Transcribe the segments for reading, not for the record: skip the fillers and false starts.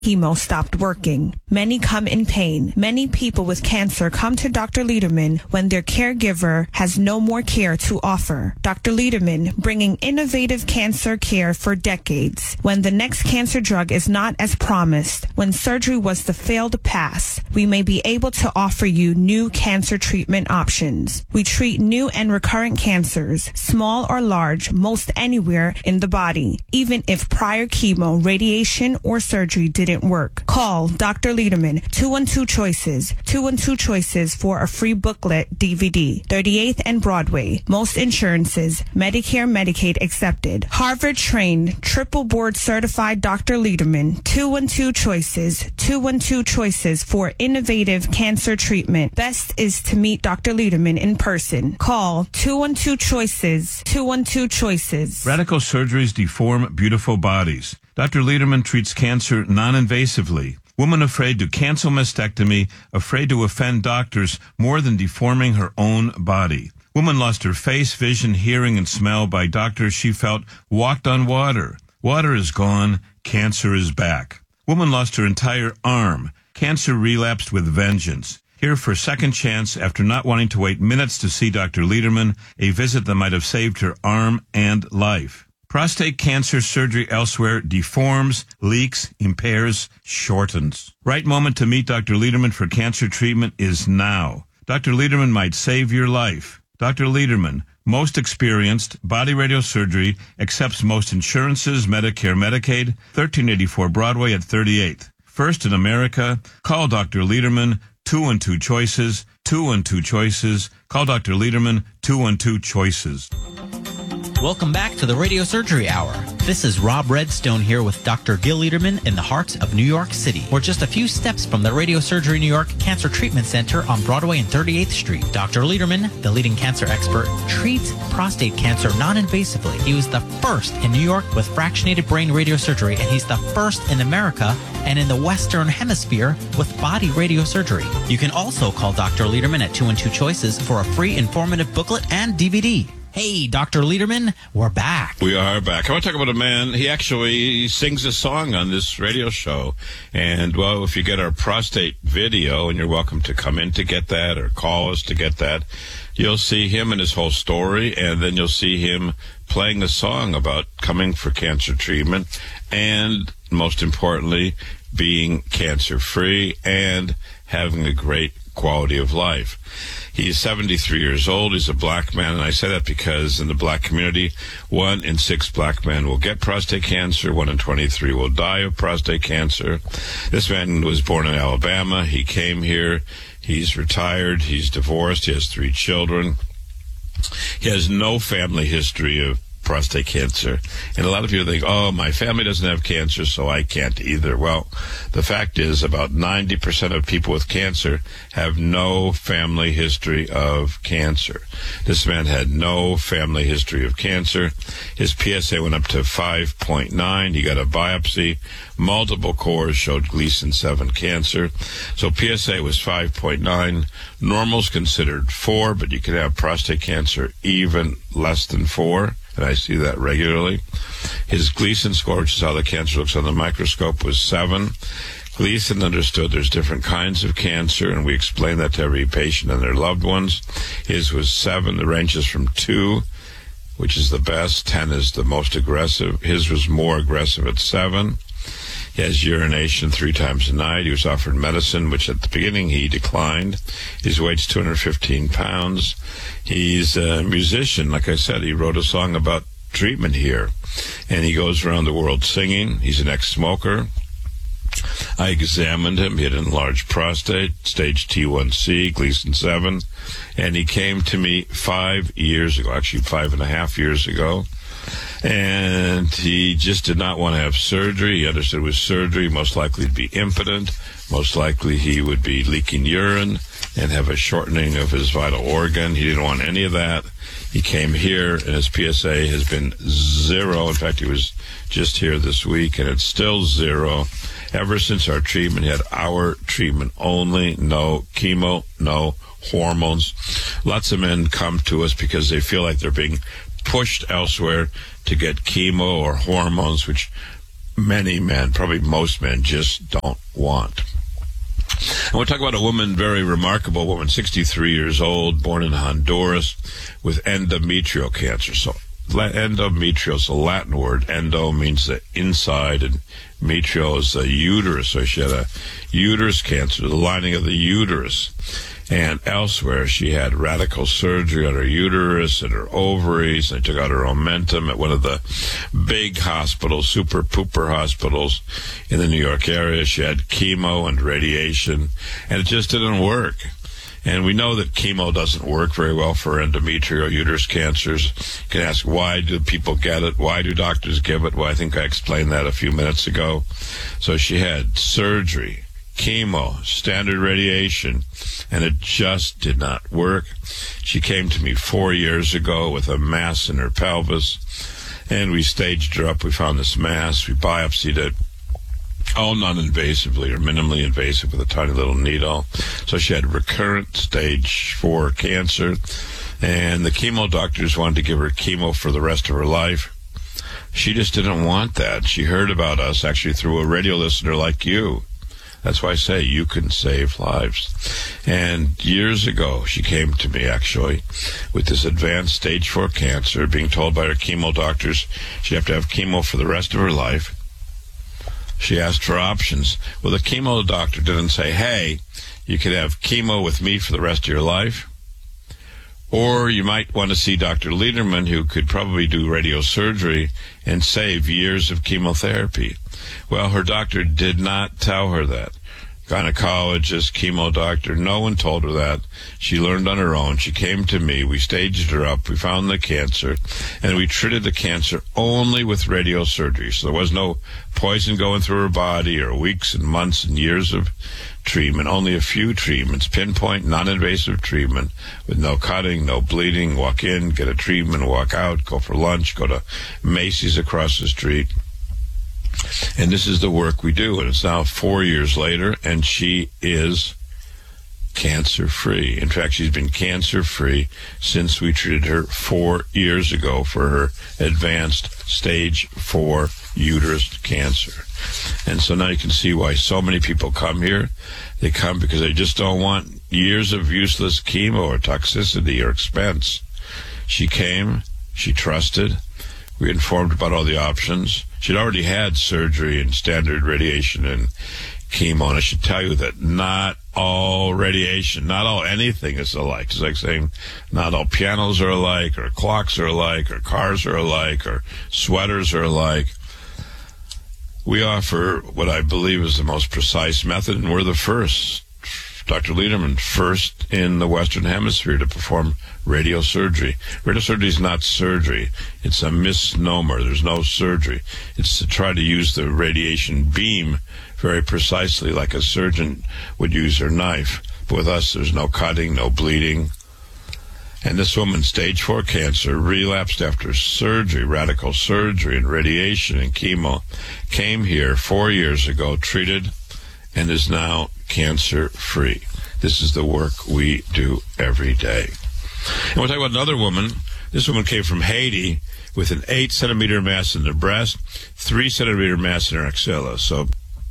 chemo stopped working. Many come in pain. Many people with cancer come to Dr. Lederman when their caregiver has no more care to offer. Dr. Lederman, bringing innovative cancer care for decades. When the next cancer drug is not as promised, when surgery was the failed pass, we may be able to offer you new cancer treatment options. We treat new and recurrent cancers, small or large, most anywhere in the body, even if prior chemo, radiation, or surgery didn't work. Call Dr. Lederman, 212 Choices, 212 Choices for a free booklet DVD. 38th and Broadway. Most insurances, Medicare, Medicaid accepted. Harvard-trained, triple board certified Dr. Lederman, 212 Choices, 212 Choices for innovative cancer treatment. Best is to meet Dr. Lederman in person. Call 212 Choices, 212 Choices. Radical surgeries deform beautiful bodies. Dr. Lederman treats cancer non-invasively. Woman afraid to cancel mastectomy, afraid to offend doctors more than deforming her own body. Woman lost her face, vision, hearing, and smell by doctors she felt walked on water. Water is gone. Cancer is back. Woman lost her entire arm. Cancer relapsed with vengeance. Here for a second chance after not wanting to wait minutes to see Dr. Lederman, a visit that might have saved her arm and life. Prostate cancer surgery elsewhere deforms, leaks, impairs, shortens. Right moment to meet Dr. Lederman for cancer treatment is now. Dr. Lederman might save your life. Dr. Lederman, most experienced, body radiosurgery, accepts most insurances, Medicare, Medicaid, 1384 Broadway at 38th. First in America, call Dr. Lederman, 212 Choices, 212 Choices. Call Dr. Lederman, 212 Choices. Welcome back to the Radio Surgery Hour. This is Rob Redstone here with Dr. Gil Lederman in the heart of New York City. We're just a few steps from the Radio Surgery New York Cancer Treatment Center on Broadway and 38th Street. Dr. Lederman, the leading cancer expert, treats prostate cancer non-invasively. He was the first in New York with fractionated brain radiosurgery, and he's the first in America and in the Western Hemisphere with body radiosurgery. You can also call Dr. Lederman at 212 Choices for a free informative booklet and DVD. Hey, Dr. Lederman, we're back. We are back. I want to talk about a man. He actually sings a song on this radio show. And, well, if you get our prostate video, and you're welcome to come in to get that or call us to get that, you'll see him and his whole story, and then you'll see him playing a song about coming for cancer treatment and, most importantly, being cancer-free and having a great quality of life. He's 73 years old. He's a black man, and I say that because in the black community, 1 in 6 black men will get prostate cancer. 1 in 23 will die of prostate cancer. This man was born in Alabama. He came here. He's retired. He's divorced. He has 3 children. He has no family history of prostate cancer. And a lot of people think, oh, my family doesn't have cancer, so I can't either. Well, the fact is about 90% of people with cancer have no family history of cancer. This man had no family history of cancer. His PSA went up to 5.9. He got a biopsy. Multiple cores showed Gleason 7 cancer. So PSA was 5.9. Normal's considered 4, but you can have prostate cancer even less than 4. And I see that regularly. His Gleason score, which is how the cancer looks on the microscope, was 7. Gleason understood there's different kinds of cancer, and we explained that to every patient and their loved ones. His was 7. The range is from 2, which is the best. 10 is the most aggressive. His was more aggressive at 7. He has urination 3 times a night. He was offered medicine, which at the beginning he declined. His weight's 215 pounds. He's a musician. Like I said, he wrote a song about treatment here. And he goes around the world singing. He's an ex-smoker. I examined him. He had an enlarged prostate, stage T1C, Gleason 7. And he came to me 5 years ago, actually 5.5 years ago. And he just did not want to have surgery. He understood with surgery, most likely to be impotent. Most likely he would be leaking urine and have a shortening of his vital organ. He didn't want any of that. He came here, and his PSA has been 0. In fact, he was just here this week, and it's still 0. Ever since our treatment, he had our treatment only, no chemo, no hormones. Lots of men come to us because they feel like they're being pushed elsewhere to get chemo or hormones, which many men, probably most men, just don't want. I want to talk about a woman, very remarkable woman, 63 years old, born in Honduras, with endometrial cancer. So endometrial is a Latin word. Endo means the inside, and metrial is the uterus. So she had a uterus cancer, the lining of the uterus. And elsewhere, she had radical surgery on her uterus and her ovaries. They took out her omentum at one of the big hospitals, super pooper hospitals in the New York area. She had chemo and radiation, and it just didn't work. And we know that chemo doesn't work very well for endometrial uterus cancers. You can ask, why do people get it? Why do doctors give it? Well, I think I explained that a few minutes ago. So she had surgery, chemo, standard radiation, and it just did not work. She came to me 4 years ago with a mass in her pelvis, and we staged her up. We found this mass. We biopsied it, all non-invasively or minimally invasive with a tiny little needle. So she had recurrent stage 4 cancer, and the chemo doctors wanted to give her chemo for the rest of her life. She just didn't want that. She heard about us actually through a radio listener like you. That's why I say you can save lives. And years ago, she came to me, actually, with this advanced stage 4 cancer, being told by her chemo doctors she'd have to have chemo for the rest of her life. She asked for options. Well, the chemo doctor didn't say, hey, you could have chemo with me for the rest of your life, or you might want to see Dr. Lederman, who could probably do radiosurgery and save years of chemotherapy. Well, her doctor did not tell her that. Gynecologist, chemo doctor, no one told her that. She learned on her own. She came to me. We staged her up. We found the cancer, and we treated the cancer only with radiosurgery. So there was no poison going through her body or weeks and months and years of treatment, only a few treatments, pinpoint, non-invasive treatment with no cutting, no bleeding. Walk in, get a treatment, walk out, go for lunch, go to Macy's across the street. And this is the work we do, and it's now 4 years later, and she is cancer-free. In fact, she's been cancer-free since we treated her 4 years ago for her advanced stage 4 uterus cancer. And so now you can see why so many people come here. They come because they just don't want years of useless chemo or toxicity or expense. She came, she trusted, we informed about all the options. She'd already had surgery and standard radiation and chemo, and I should tell you that not all radiation, not all anything is alike. It's like saying not all pianos are alike, or clocks are alike, or cars are alike, or sweaters are alike. We offer what I believe is the most precise method, and we're the first, Dr. Lederman, first in the Western Hemisphere to perform radiosurgery. Radiosurgery is not surgery. It's a misnomer. There's no surgery. It's to try to use the radiation beam very precisely like a surgeon would use their knife. But with us, there's no cutting, no bleeding. And this woman, stage 4 cancer, relapsed after surgery, radical surgery and radiation and chemo, came here 4 years ago, treated, and is now cancer-free. This is the work we do every day. And we'll talk about another woman. This woman came from Haiti with an 8-centimeter mass in the breast, 3-centimeter mass in her axilla. So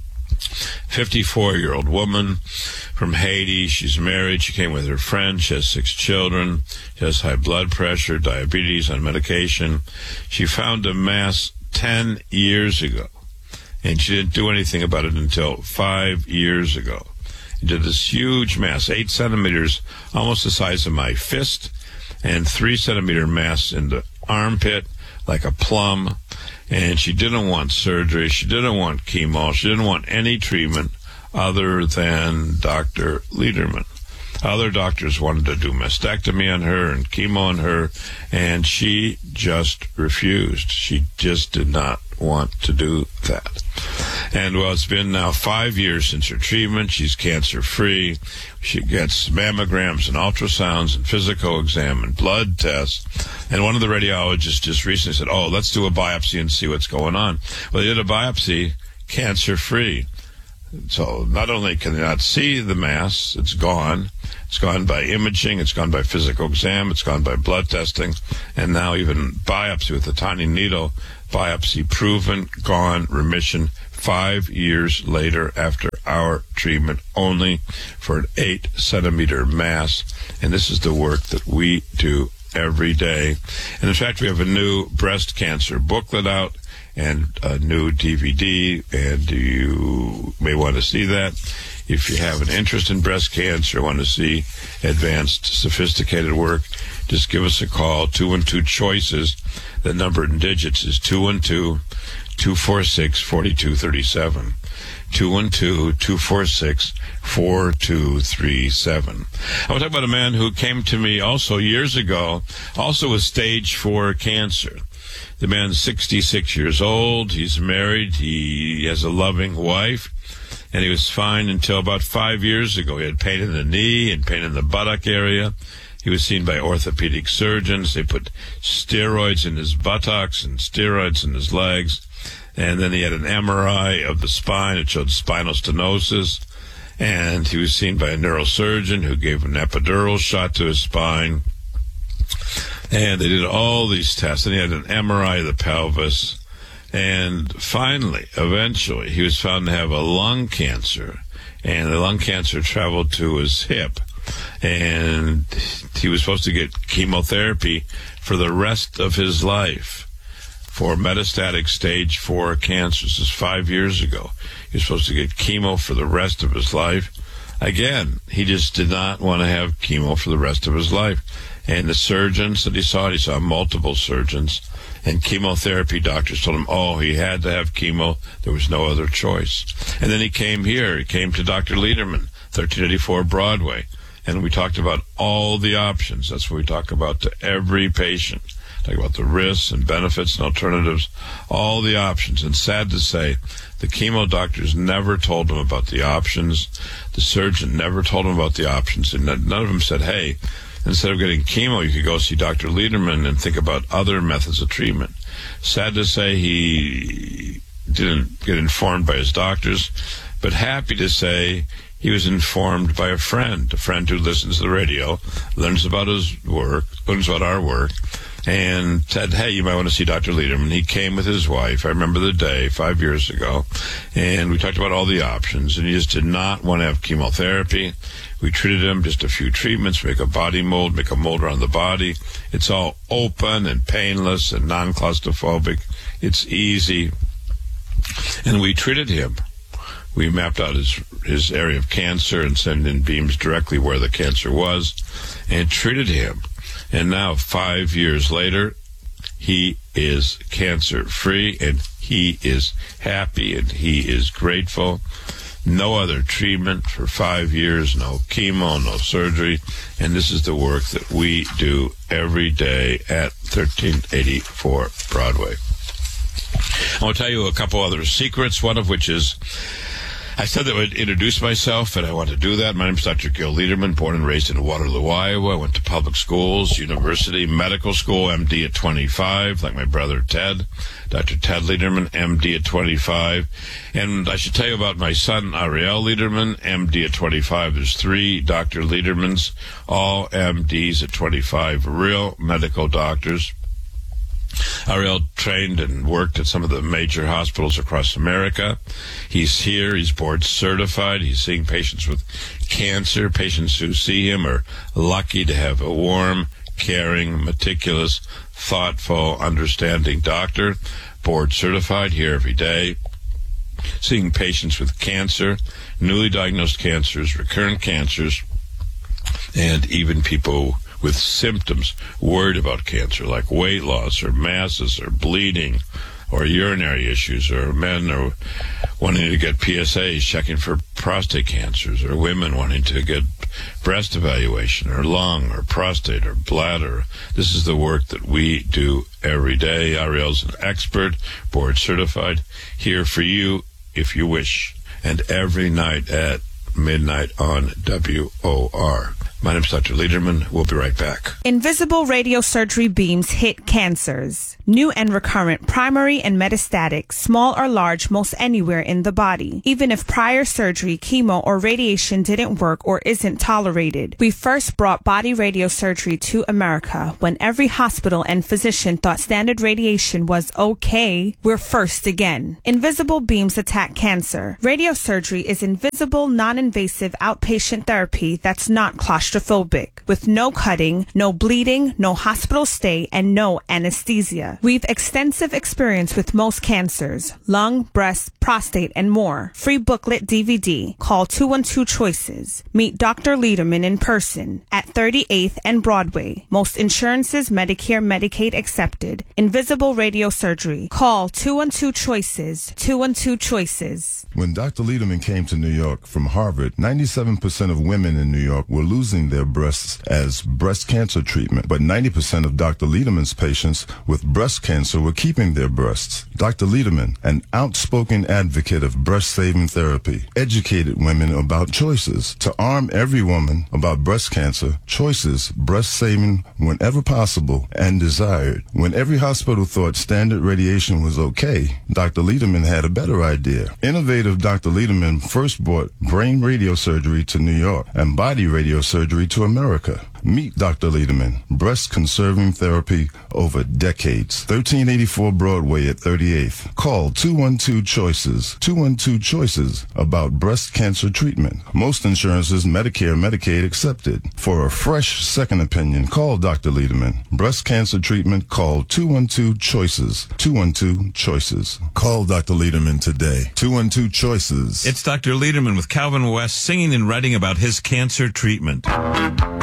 54-year-old woman from Haiti. She's married. She came with her friend. She has 6 children. She has high blood pressure, diabetes, on medication. She found a mass 10 years ago, and she didn't do anything about it until 5 years ago. Did this huge mass, 8 centimeters, almost the size of my fist, and 3-centimeter mass in the armpit, like a plum. And she didn't want surgery. She didn't want chemo. She didn't want any treatment other than Dr. Lederman. Other doctors wanted to do mastectomy on her and chemo on her, and she just refused. She just did not want to do that. And, well, it's been now 5 years since her treatment. She's cancer-free. She gets mammograms and ultrasounds and physical exam and blood tests. And one of the radiologists just recently said, let's do a biopsy and see what's going on. Well, they did a biopsy, cancer-free. So not only can they not see the mass, it's gone. It's gone by imaging, it's gone by physical exam, it's gone by blood testing, and now even biopsy with a tiny needle, biopsy proven, gone, remission 5 years later after our treatment, only for an 8-centimeter mass. And this is the work that we do every day. And in fact, we have a new breast cancer booklet out and a new DVD, and you may want to see that. If you have an interest in breast cancer, want to see advanced, sophisticated work, just give us a call, 212-CHOICES. The number in digits is 212-246-4237. 212-246-4237. I want to talk about a man who came to me also years ago, also with stage 4 cancer. The man's 66 years old. He's married. He has a loving wife. And he was fine until about 5 years ago. He had pain in the knee and pain in the buttock area. He was seen by orthopedic surgeons. They put steroids in his buttocks and steroids in his legs. And then he had an MRI of the spine. It showed spinal stenosis. And he was seen by a neurosurgeon who gave an epidural shot to his spine. And they did all these tests. And he had an MRI of the pelvis. And finally, eventually, he was found to have a lung cancer. And the lung cancer traveled to his hip. And he was supposed to get chemotherapy for the rest of his life for metastatic stage 4 cancer. This is 5 years ago. He was supposed to get chemo for the rest of his life. Again, he just did not want to have chemo for the rest of his life. And the surgeons that he saw multiple surgeons, and chemotherapy doctors told him, he had to have chemo. There was no other choice. And then he came here. He came to Dr. Lederman, 1384 Broadway. And we talked about all the options. That's what we talk about to every patient. Talk about the risks and benefits and alternatives, all the options. And sad to say, the chemo doctors never told him about the options. The surgeon never told him about the options. And none of them said, hey, instead of getting chemo, you could go see Dr. Lederman and think about other methods of treatment. Sad to say, he didn't get informed by his doctors, but happy to say he was informed by a friend who listens to the radio, learns about his work, learns about our work, and said, hey, you might want to see Dr. Lederman. He came with his wife. I remember the day 5 years ago, and we talked about all the options, and he just did not want to have chemotherapy. We treated him, just a few treatments, make a body mold, make a mold around the body. It's all open and painless and non-claustrophobic. It's easy. And we treated him. We mapped out his area of cancer and sent in beams directly where the cancer was and treated him. And now, 5 years later, he is cancer-free, and he is happy, and he is grateful. No other treatment for 5 years, no chemo, no surgery. And this is the work that we do every day at 1384 Broadway. I want to tell you a couple other secrets, one of which is, I said that I would introduce myself, and I want to do that. My name is Dr. Gil Lederman, born and raised in Waterloo, Iowa. I went to public schools, university, medical school, MD at 25, like my brother Ted. Dr. Ted Lederman, MD at 25. And I should tell you about my son, Ariel Lederman, MD at 25. There's 3 Dr. Ledermans, all MDs at 25, real medical doctors. Ariel trained and worked at some of the major hospitals across America. He's here. He's board certified. He's seeing patients with cancer. Patients who see him are lucky to have a warm, caring, meticulous, thoughtful, understanding doctor. Board certified, here every day. Seeing patients with cancer, newly diagnosed cancers, recurrent cancers, and even people with symptoms worried about cancer, like weight loss or masses or bleeding or urinary issues, or men are wanting to get PSAs, checking for prostate cancers, or women wanting to get breast evaluation or lung or prostate or bladder. This is the work that we do every day. Ariel's an expert, board certified, here for you if you wish, and every night at midnight on WOR. My name's Dr. Lederman. We'll be right back. Invisible radiosurgery beams hit cancers. New and recurrent, primary and metastatic, small or large, most anywhere in the body. Even if prior surgery, chemo, or radiation didn't work or isn't tolerated. We first brought body radiosurgery to America when every hospital and physician thought standard radiation was okay. We're first again. Invisible beams attack cancer. Radiosurgery is invisible, non-invasive outpatient therapy that's not claustrophobic, with no cutting, no bleeding, no hospital stay, and no anesthesia. We've extensive experience with most cancers, lung, breast, prostate, and more. Free booklet DVD. Call 212-CHOICES. Meet Dr. Lederman in person at 38th and Broadway. Most insurances, Medicare, Medicaid accepted. Invisible radiosurgery. Call 212-CHOICES. 212-CHOICES. When Dr. Lederman came to New York from Harvard, 97% of women in New York were losing their breasts as breast cancer treatment, but 90% of Dr. Lederman's patients with breast cancer were keeping their breasts. Dr. Lederman, an outspoken advocate of breast-saving therapy, educated women about choices. To arm every woman about breast cancer, Choices, breast-saving whenever possible and desired. When every hospital thought standard radiation was okay, Dr. Lederman had a better idea. Innovative Dr. Lederman first brought brain radiosurgery to New York and body radiosurgery to America. Meet Dr. Lederman, breast-conserving therapy over decades. 1384 Broadway at 38th. Call 212-CHOICES. 212-CHOICES about breast cancer treatment. Most insurances, Medicare, Medicaid accepted. For a fresh second opinion, call Dr. Lederman. Breast cancer treatment, call 212-CHOICES. 212-CHOICES. Call Dr. Lederman today. 212-CHOICES. It's Dr. Lederman with Calvin West singing and writing about his cancer treatment.